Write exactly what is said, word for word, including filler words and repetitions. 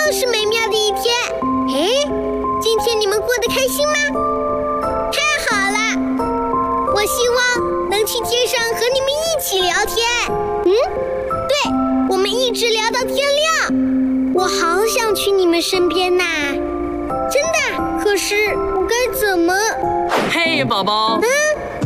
样是美妙的一天。哎，今天你们过得开心吗？太好了！我希望能去街上和你们一起聊天。嗯，对，我们一直聊到天亮。我好想去你们身边呐，真的。可是我该怎么？ 嘿，宝宝。 嗯。